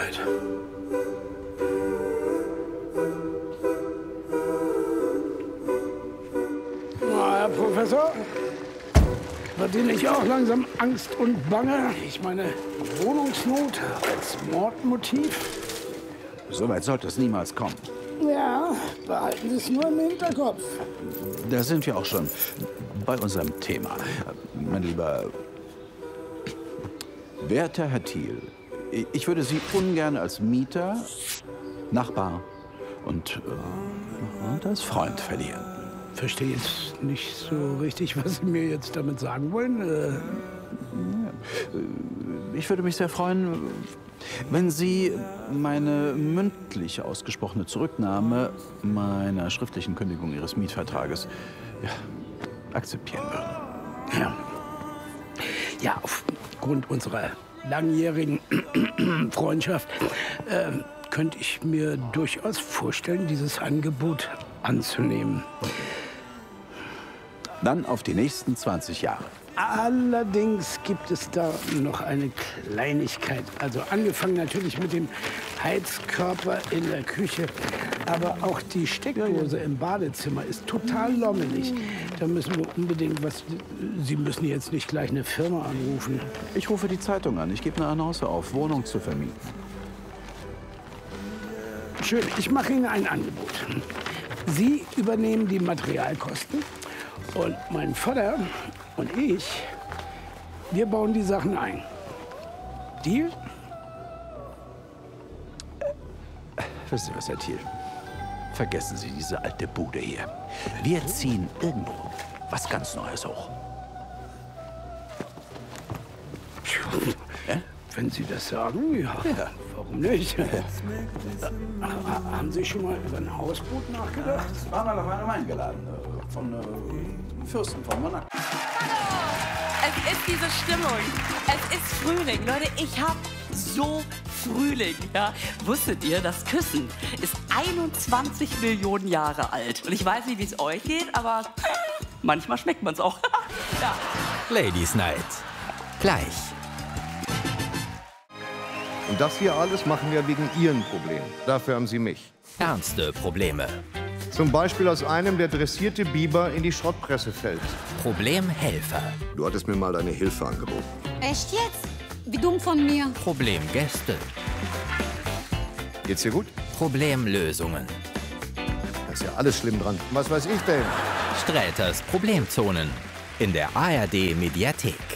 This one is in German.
Sicherheit. Na, Herr Professor, wird Ihnen nicht auch langsam Angst und Bange? Ich meine, Wohnungsnot als Mordmotiv? So weit sollte es niemals kommen. Ja, behalten Sie es nur im Hinterkopf. Da sind wir auch schon bei unserem Thema. Mein lieber, werter Herr Thiel, ich würde Sie ungern als Mieter, Nachbar und als Freund verlieren. Verstehe jetzt nicht so richtig, was Sie mir jetzt damit sagen wollen. Ich würde mich sehr freuen, wenn Sie meine mündlich ausgesprochene Zurücknahme meiner schriftlichen Kündigung Ihres Mietvertrages akzeptieren würden. Ja, aufgrund unserer langjährigen Freundschaft könnte ich mir durchaus vorstellen, dieses Angebot anzunehmen. Dann auf die nächsten 20 Jahre. Allerdings gibt es da noch eine Kleinigkeit. Also angefangen natürlich mit dem Heizkörper in der Küche. Aber auch die Steckdose im Badezimmer ist total lommelig. Da müssen wir unbedingt was... Sie müssen jetzt nicht gleich eine Firma anrufen. Ich rufe die Zeitung an. Ich gebe eine Annonce auf, Wohnung zu vermieten. Schön, ich mache Ihnen ein Angebot. Sie übernehmen die Materialkosten und mein Vater und ich, wir bauen die Sachen ein. Deal? Wissen Sie was, Herr Thiel? Vergessen Sie diese alte Bude hier. Wir ziehen irgendwo was ganz Neues hoch. Ja? Wenn Sie das sagen, ja. Warum nicht? Haben Sie schon mal über ein Hausboot nachgedacht? Das war mal auf einem eingeladen. Von Fürsten von Monaco. Es ist diese Stimmung. Es ist Frühling. Leute, ich hab so Frühling. Ja? Wusstet ihr, das Küssen ist 21 Millionen Jahre alt. Und ich weiß nicht, wie es euch geht, aber manchmal schmeckt man es auch. Ja. Ladies Night. Gleich. Und das hier alles machen wir wegen Ihren Problemen. Dafür haben Sie mich. Ernste Probleme. Zum Beispiel, als einem der dressierte Biber in die Schrottpresse fällt. Problemhelfer. Du hattest mir mal deine Hilfe angeboten. Echt jetzt? Wie dumm von mir. Problemgäste. Geht's dir gut? Problemlösungen. Da ist ja alles schlimm dran. Was weiß ich denn? Sträters Problemzonen. In der ARD Mediathek.